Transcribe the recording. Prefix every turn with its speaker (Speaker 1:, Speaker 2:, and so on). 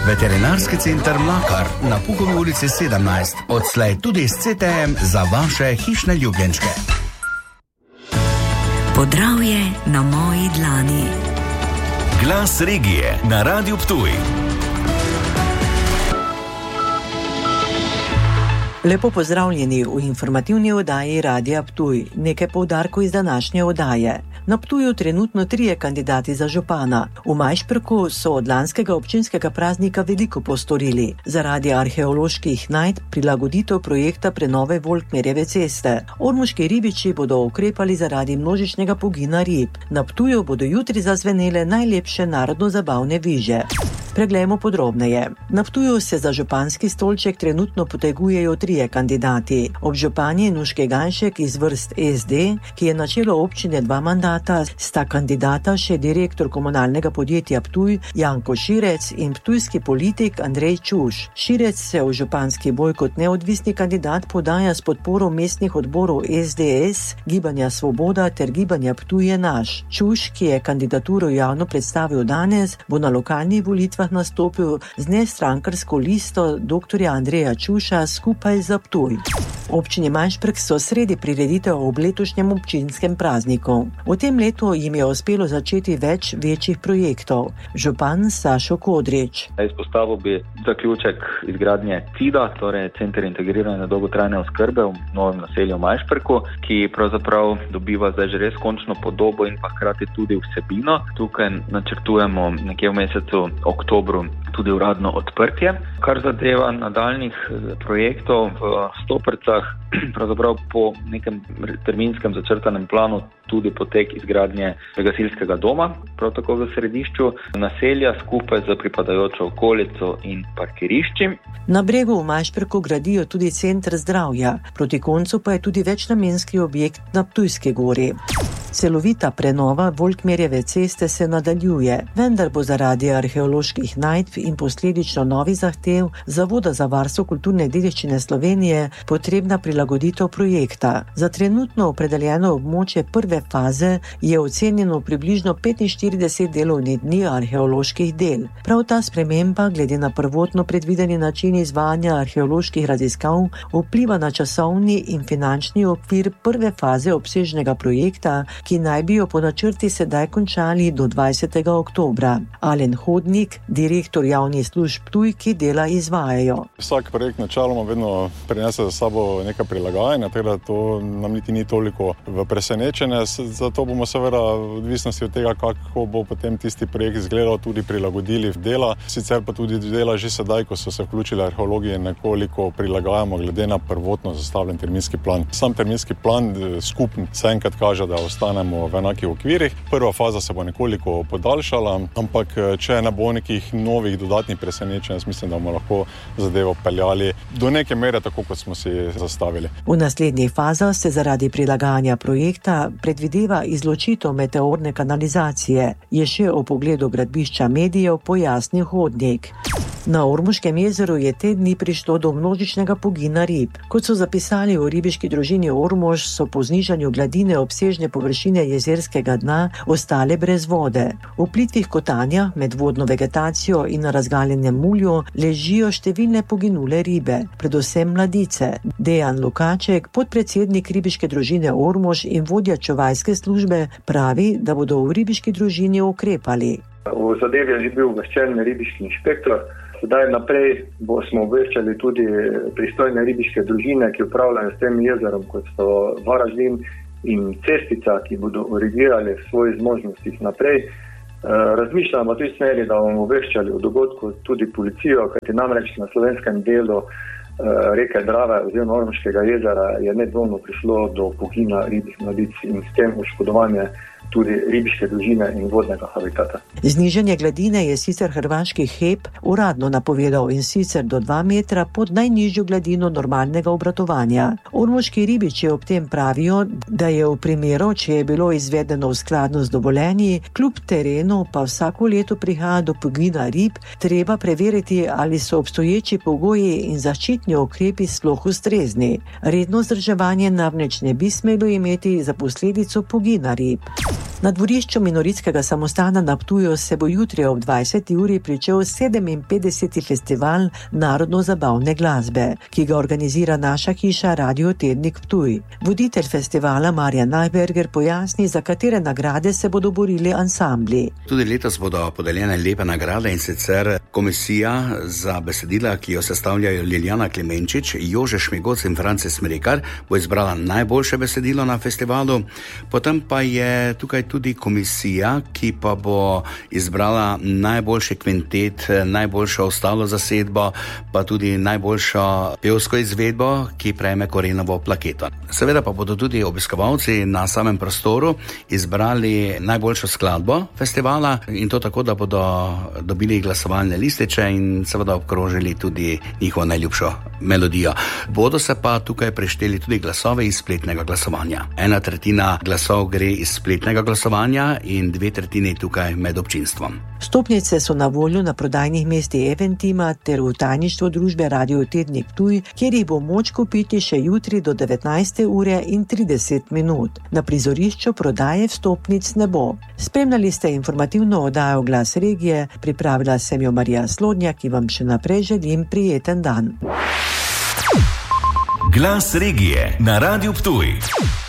Speaker 1: Veterinarski center Mlakar na Pukovi ulici 17, odslej tudi s CTM za vaše hišne ljubljenčke.
Speaker 2: Podravje na moji dlani.
Speaker 3: Glas regije na Radiu Ptuj.
Speaker 4: Lepo pozdravljeni v informativni oddaji Radia Ptuj. Nekaj poudarkov iz današnje oddaje. Na Ptuju trenutno 3 kandidati za župana. V Majšperku so od lanskega občinskega praznika veliko postorili. Zaradi arheoloških najdb prilagoditev projekta prenove Volkmerjeve ceste. Ormoški ribiči bodo ukrepali zaradi množičnega pogina rib. Na Ptuju bodo jutri zazvenele najlepše narodno-zabavne viže. Preglejmo podrobneje. Na Ptuju se za županski stolček trenutno potegujejo 3 kandidati. Ob županji Nuške Ganšek iz vrst SD, ki je na čelu občine 2 mandata, sta kandidata še direktor komunalnega podjetja Ptuj Janko Širec in ptujski politik Andrej Čuš. Širec se v županski boj kot neodvisni kandidat podaja s podporo mestnih odborov SDS, Gibanja Svoboda ter Gibanja Ptuj je naš. Čuš, ki je kandidaturo javno predstavil danes, bo na lokalnih volitvah nastopil z nestrankarsko listo dr. Andreja Čuša skupaj za Ptuj. Občini Majšperk so sredi prireditev ob letošnjem občinskem prazniku. V tem letu jim je uspelo začeti več večjih projektov. Župan Sašo Kodrič.
Speaker 5: Izpostavil bi zaključek izgradnje CIDA, torej Center integrirane dolgotrajne oskrbe v novem naselju Majšperku, ki pravzaprav dobiva zdaj že res končno podobo in pa hkrati tudi vsebino. Tukaj načrtujemo nekje v mesecu oktobru tudi uradno odprtje. Kar zadeva nadaljnih projektov v Stopercah, pravzaprav po nekem terminskem začrtanem planu tudi potek izgradnje gasilskega doma, prav tako v središču naselja skupaj z pripadajočo okolico in parkirišči.
Speaker 4: Na Bregu v Majšperku gradijo tudi center zdravja, proti koncu pa je tudi večnamenski objekt na Ptujski gori. Celovita prenova Volkmerjeve ceste se nadaljuje, vendar bo zaradi arheoloških najdb in posledično novih zahtev Zavoda za varstvo kulturne dediščine Slovenije potrebna prilagoditev projekta. Za trenutno opredeljeno območje prve faze je ocenjeno približno 45 delovnih dni arheoloških del. Prav ta sprememba glede na prvotno predvideni način izvajanja arheoloških raziskav vpliva na časovni in finančni okvir prve faze obsežnega projekta, ki naj bi jo po načrti sedaj končali do 20. oktobra. Alen Hodnik, direktor javnih služb Ptuj, ki dela izvajajo.
Speaker 6: Vsak projekt načeloma vedno prinese za sabo nekaj prilagajanja, tako da to nam niti ni toliko v presenečenje. Zato bomo seveda v odvisnosti od tega, kako bo potem tisti projekt izgledal, tudi prilagodili dela. Sicer pa tudi dela že sedaj, ko so se vključili arheologije, nekoliko prilagajamo glede na prvotno zastavljen terminski plan. Sam terminski plan skupen se enkrat kaže, da ostanemo v enakih okvirih. Prva faza se bo nekoliko podaljšala, ampak če ne bo nekih novih dodatnih presenečenj, mislim, da bomo lahko zadevo peljali do neke mere tako, kot smo si zastavili.
Speaker 4: V naslednjih fazah se zaradi prilagajanja projekta predvideva izločitev meteorne kanalizacije, je še o pogledu gradbišča medijev pojasnil Hodnik. Na Ormoškem jezeru je te dni prišlo do množičnega pogina rib. Kot so zapisali v ribiški družini Ormož, so po znižanju gladine obsežne površine jezerskega dna ostale brez vode. V plitvih kotanjah med vodno vegetacijo in na razgaljenem mulju ležijo številne poginule ribe, predvsem mladice. Dejan Lukaček, podpredsednik ribiške družine Ormož in vodja čuvajske službe, pravi, da bodo v ribiški družini ukrepali.
Speaker 7: V zadevi je že bil obveščen ribiški inšpektor. Sedaj naprej smo obveščali tudi pristojne ribiške družine, ki upravljajo s tem jezerom, kot so Varaždin in Cestica, ki bodo urigirali svoje zmožnosti naprej. Razmišljamo v tej smeri, da bomo obveščali o dogodku tudi policijo, kajti namreč na slovenskem delu reke Drave oziroma Ormoškega jezera je nedvomno prišlo do pogina ribjih mladic in s tem oškodovanje tudi ribiške družine in vodnega habitata.
Speaker 4: Znižanje gladine je sicer hrvaški HEP uradno napovedal, in sicer do 2 metra pod najnižjo gladino normalnega obratovanja. Ormoški ribiči ob tem pravijo, da je v primeru, če je bilo izvedeno v skladno z dovoljenji, kljub terenu pa vsako leto prihaja do pogina rib, treba preveriti, ali so obstoječi pogoji in zaščitni ukrepi sploh ustrezni. Redno vzdrževanje namreč ne bi smelo imeti za posledico pogina rib. Na dvorišču Minoritskega samostana na Ptuju se bo jutri ob 20. uri pričel 57. festival narodno-zabavne glasbe, ki ga organizira naša hiša Radio Tednik Ptuj. Voditelj festivala Marjan Najberger pojasni, za katere nagrade se bodo borili ansambli.
Speaker 1: Tudi letos bodo podeljene lepe nagrade, in sicer komisija za besedila, ki jo sestavljajo Liljana Klemenčič, Jože Šmigoc in France Smrekar, bo izbrala najboljše besedilo na festivalu. Potem pa je tukaj tudi komisija, ki pa bo izbrala najboljši kvintet, najboljšo ostalo zasedbo, pa tudi najboljšo pevsko izvedbo, ki prejme Korenovo plaketo. Seveda pa bodo tudi obiskovalci na samem prostoru izbrali najboljšo skladbo festivala, in to tako, da bodo dobili glasovalne lističe in seveda obkrožili tudi njihovo najljubšo melodijo. Bodo se pa tukaj prešteli tudi glasove iz spletnega glasovanja. 1/3 glasov gre iz spletnega glasovanja in 2/3 tukaj med občinstvom.
Speaker 4: Stopnice so na voljo na prodajnih mestih Eventima ter v tajništvu družbe Radio Tednik Ptuj, kjer jih bo moč kupiti še jutri do 19:30. Na prizorišču prodaje vstopnic ne bo. Spremljali ste informativno oddajo Glas regije, pripravila sem jo Marija Slodnjak, ki vam še naprej želim prijeten dan.
Speaker 3: Glas regije na Radiu Ptuj.